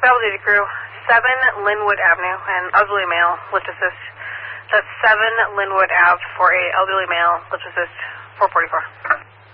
Travel duty crew, 7 Linwood Avenue, an elderly male, lift assist. That's 7 Linwood Ave for a elderly male, lift assist, 444.